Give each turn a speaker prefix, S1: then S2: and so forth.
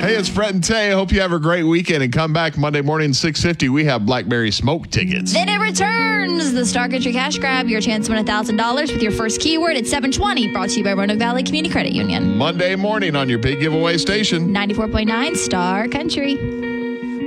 S1: Hey, it's Brett and Tay. I hope you have a great weekend and come back Monday morning, 6:50. We have Blackberry Smoke tickets.
S2: Then it returns. The Star Country Cash Grab. Your chance to win $1,000 with your first keyword at 7:20. Brought to you by Roanoke Valley Community Credit Union.
S1: Monday morning on your big giveaway station.
S2: 94.9 Star Country.